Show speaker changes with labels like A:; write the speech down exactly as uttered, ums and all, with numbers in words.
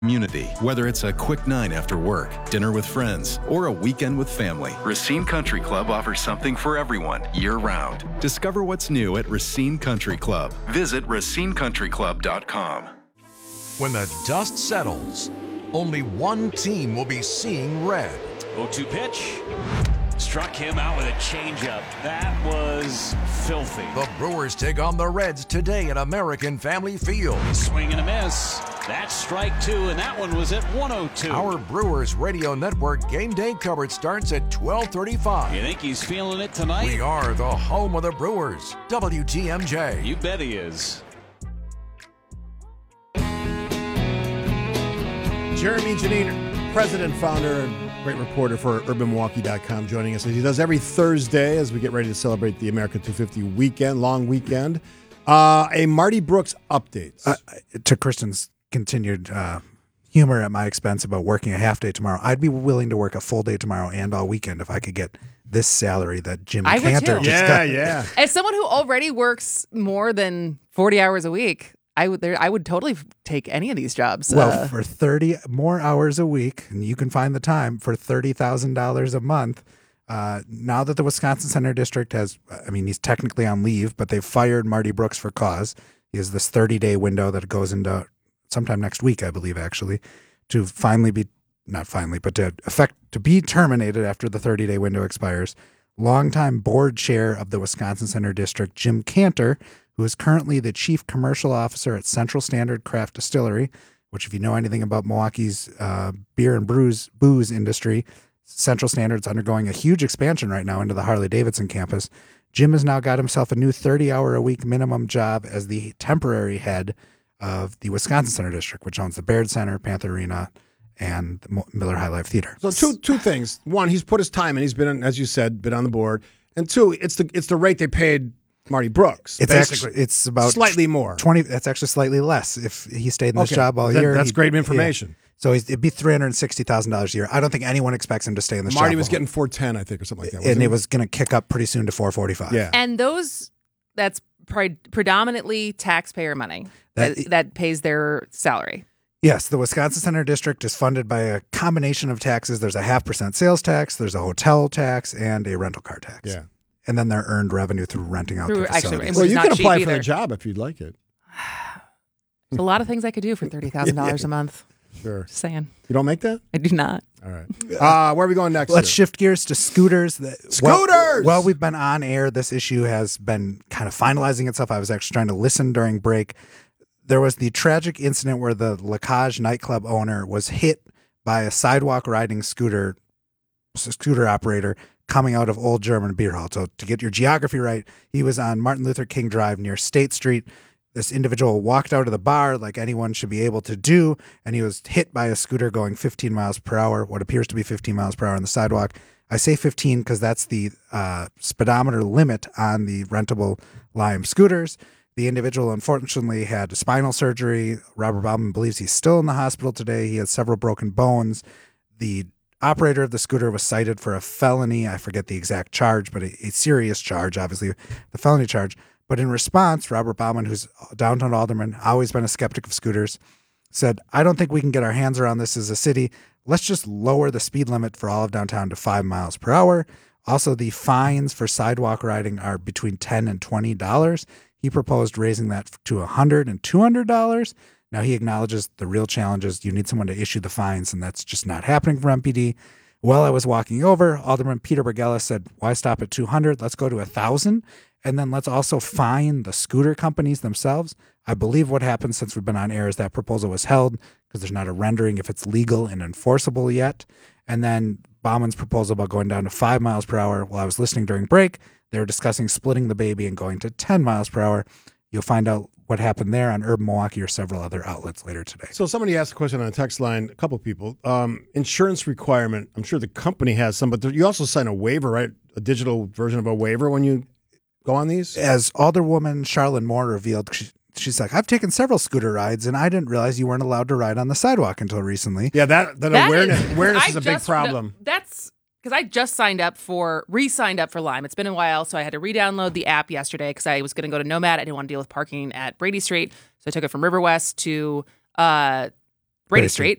A: community. Whether it's a quick nine after work, dinner with friends, or a weekend with family, Racine Country Club offers something for everyone year-round. Discover what's new at Racine Country Club. Visit racine country club dot com.
B: When the dust settles, only one team will be seeing red.
C: oh two pitch. Struck him out with a changeup. That was filthy.
B: The Brewers take on the Reds today at American Family Field.
C: Swing and a miss. That's strike two, and that one was at one oh two.
B: Our Brewers Radio Network game day coverage starts at twelve thirty-five.
C: You think he's feeling it tonight?
B: We are the home of the Brewers. W T M J.
C: You bet he is.
D: Jeremy Janine, president, founder, and great reporter for urban milwaukee dot com, joining us as he does every Thursday as we get ready to celebrate the America two fifty weekend, long weekend. Uh, a Marty Brooks update.
E: Uh, to Kristen's continued uh, humor at my expense about working a half day tomorrow, I'd be willing to work a full day tomorrow and all weekend if I could get this salary that Jim
F: I would
E: Cantor
F: too.
E: just
D: Yeah,
E: got.
D: yeah.
F: As someone who already works more than forty hours a week, I would there I would totally take any of these jobs.
E: Well,
F: uh,
E: for thirty more hours a week, and you can find the time for thirty thousand dollars a month. Uh, now that the Wisconsin Center District has, I mean, he's technically on leave, but they've fired Marty Brooks for cause. He has this thirty-day window that goes into sometime next week, I believe, actually, to finally be, not finally, but to effect, to be terminated after the thirty-day window expires. Longtime board chair of the Wisconsin Center District, Jim Cantor, who is currently the chief commercial officer at Central Standard Craft Distillery, which, if you know anything about Milwaukee's uh, beer and brews, booze industry, Central Standard's undergoing a huge expansion right now into the Harley-Davidson campus. Jim has now got himself a new thirty-hour-a-week minimum job as the temporary head of the Wisconsin Center District, which owns the Baird Center, Panther Arena, and the Miller High Life Theater.
D: So two two things. One, he's put his time in. He's been, on, as you said, been on the board. And two, it's the it's the rate they paid Marty Brooks.
E: It's
D: basically.
E: actually it's about
D: slightly more.
E: twenty. That's actually slightly less if he stayed in this
D: Okay.
E: job all
D: That-
E: year.
D: That's
E: He-
D: great information.
E: Yeah. So he's, it'd be three hundred sixty thousand dollars a year. I don't think anyone expects him to stay in this job.
D: Marty was
E: long.
D: getting four ten, I think, or something like that.
E: and
D: wasn't
E: it
D: he?
E: was going to kick up pretty soon to four forty-five.
D: Yeah.
F: and those that's pre- predominantly taxpayer money
E: That-
F: that, that pays their salary.
E: Yes, the Wisconsin Center District is funded by a combination of taxes. There's a half percent sales tax, there's a hotel tax, and a rental car tax.
D: Yeah.
E: And then their earned revenue through renting out
F: Through-
E: the
F: actually,
E: facilities.
F: it
D: Well,
F: was
D: you
F: not
D: can
F: cheap
D: apply for
F: either.
D: the job if you'd like it.
F: There's a lot of things I could do for thirty thousand dollars a month.
D: Sure.
F: Just saying.
D: You don't make that?
F: I do not.
D: All right. Uh, where are we going next?
E: Let's
D: here?
E: shift gears to scooters. The-
D: Scooters!
E: While, while we've been on air, this issue has been kind of finalizing itself. I was actually trying to listen during break. There was the tragic incident where the Lacage nightclub owner was hit by a sidewalk riding scooter scooter operator coming out of Old German Beer Hall. So to get your geography right, he was on Martin Luther King Drive near State Street. This individual walked out of the bar like anyone should be able to do, and he was hit by a scooter going fifteen miles per hour, what appears to be fifteen miles per hour on the sidewalk. I say fifteen because that's the uh, speedometer limit on the rentable Lime scooters. The individual, unfortunately, had spinal surgery. Robert Bauman believes he's still in the hospital today. He has several broken bones. The operator of the scooter was cited for a felony. I forget the exact charge, but a, a serious charge, obviously, the felony charge. But in response, Robert Bauman, who's downtown alderman, always been a skeptic of scooters, said, I don't think we can get our hands around this as a city. Let's just lower the speed limit for all of downtown to five miles per hour. Also, the fines for sidewalk riding are between ten dollars and twenty dollars. He proposed raising that to one hundred dollars and two hundred dollars. Now, he acknowledges the real challenge is you need someone to issue the fines, and that's just not happening for M P D. While I was walking over, Alderman Peter Bergella said, why stop at two hundred? Let's go to one thousand. And then let's also fine the scooter companies themselves. I believe what happened since we've been on air is that proposal was held because there's not a rendering if it's legal and enforceable yet. And then Bauman's proposal about going down to five miles per hour, while I was listening during break, they were discussing splitting the baby and going to ten miles per hour. You'll find out what happened there on Urban Milwaukee or several other outlets later today.
D: So somebody asked a question on a text line, a couple of people. Um, insurance requirement, I'm sure the company has some, but there, you also sign a waiver, right? A digital version of a waiver when you go on these?
E: As Alderwoman Charlene Moore revealed, she, she's like, I've taken several scooter rides, and I didn't realize you weren't allowed to ride on the sidewalk until recently.
D: Yeah, that, that,
F: That
D: awareness
F: is-
D: awareness
F: I
D: is a
F: just-
D: big problem.
F: no, that's because I just signed up for, re-signed up for Lime. It's been a while, so I had to re-download the app yesterday because I was going to go to Nomad. I didn't want to deal with parking at Brady Street, so I took it from River West to uh, Brady,
E: Brady
F: Street.